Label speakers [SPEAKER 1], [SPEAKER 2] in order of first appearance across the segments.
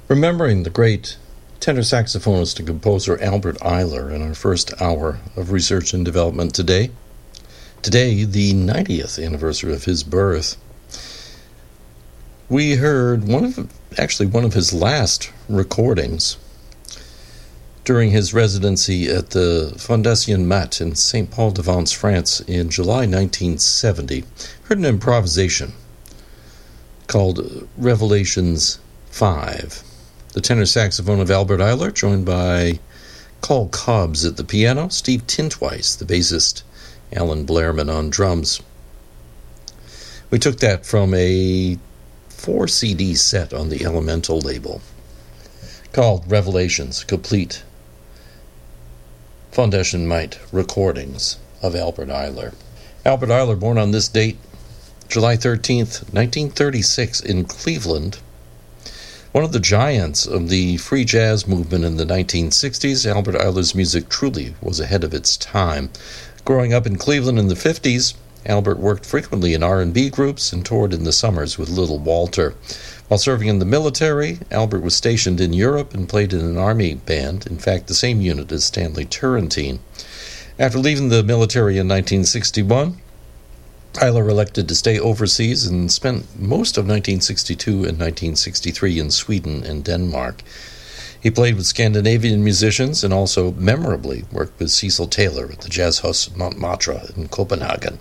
[SPEAKER 1] Remembering the great tenor saxophonist and composer Albert Ayler in our first hour of research and development today. Today, the 90th anniversary of his birth. We heard one of his last recordings during his residency at the Fondation Mat in St. Paul-de-Vence, France in July 1970. Heard an improvisation called Revelations 5. The tenor saxophone of Albert Ayler, joined by Carl Cobbs at the piano, Steve Tintweiss, the bassist, Alan Blairman on drums. We took that from a 4-CD set on the Elemental label called Revelations, complete Fondation Mat recordings of Albert Ayler. Albert Ayler, born on this date, July 13th, 1936, in Cleveland. One of the giants of the free jazz movement in the 1960s, Albert Ayler's music truly was ahead of its time. Growing up in Cleveland in the 50s, Albert worked frequently in R&B groups and toured in the summers with Little Walter. While serving in the military, Albert was stationed in Europe and played in an army band, in fact the same unit as Stanley Turrentine. After leaving the military in 1961, Ayler elected to stay overseas and spent most of 1962 and 1963 in Sweden and Denmark. He played with Scandinavian musicians and also memorably worked with Cecil Taylor at the Jazzhus Montmartre in Copenhagen.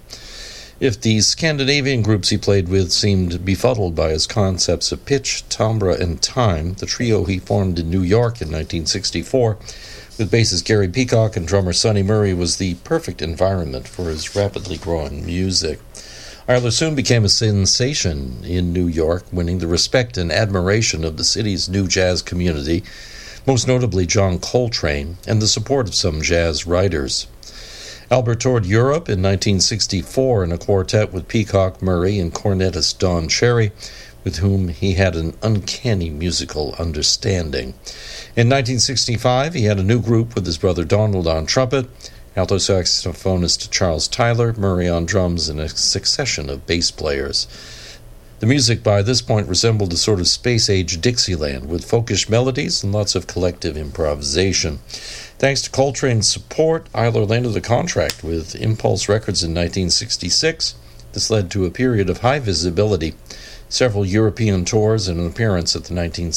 [SPEAKER 1] If the Scandinavian groups he played with seemed befuddled by his concepts of pitch, timbre, and time, the trio he formed in New York in 1964 with bassist Gary Peacock and drummer Sonny Murray was the perfect environment for his rapidly growing music. Ayler soon became a sensation in New York, winning the respect and admiration of the city's new jazz community, most notably John Coltrane, and the support of some jazz writers. Albert toured Europe in 1964 in a quartet with Peacock, Murray, and cornetist Don Cherry, with whom he had an uncanny musical understanding. In 1965, he had a new group with his brother Donald on trumpet, alto saxophonist Charles Tyler, Murray on drums, and a succession of bass players. The music by this point resembled a sort of space-age Dixieland, with folkish melodies and lots of collective improvisation. Thanks to Coltrane's support, Ayler landed a contract with Impulse Records in 1966. This led to a period of high visibility, several European tours, and an appearance at the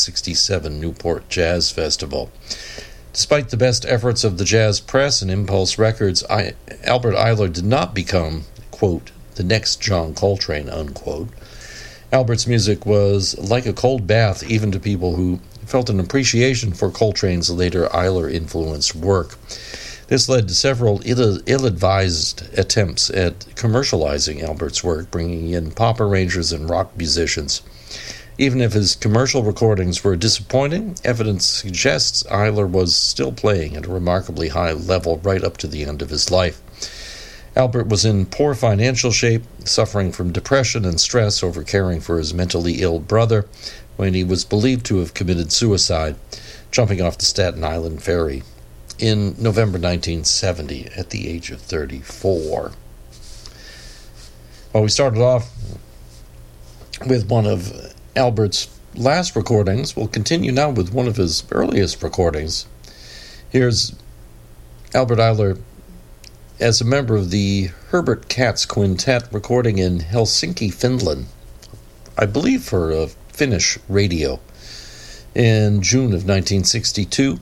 [SPEAKER 1] 1967 Newport Jazz Festival. Despite the best efforts of the jazz press and Impulse Records, Albert Ayler did not become, quote, the next John Coltrane, unquote. Albert's music was like a cold bath even to people who felt an appreciation for Coltrane's later Ayler-influenced work. This led to several ill-advised attempts at commercializing Albert's work, bringing in pop arrangers and rock musicians. Even if his commercial recordings were disappointing, evidence suggests Ayler was still playing at a remarkably high level right up to the end of his life. Albert was in poor financial shape, suffering from depression and stress over caring for his mentally ill brother, when he was believed to have committed suicide, jumping off the Staten Island ferry in November 1970 at the age of 34. Well, we started off with one of Albert's last recordings. We'll continue now with one of his earliest recordings. Here's Albert Ayler as a member of the Herbert Katz Quintet, recording in Helsinki, Finland, I believe for a Finnish radio, in June of 1962.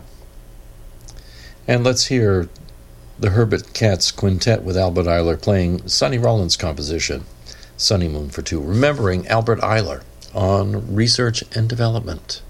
[SPEAKER 1] And let's hear the Herbert Katz Quintet with Albert Ayler playing Sonny Rollins' composition, Sunny Moon for Two, remembering Albert Ayler on Research and Development.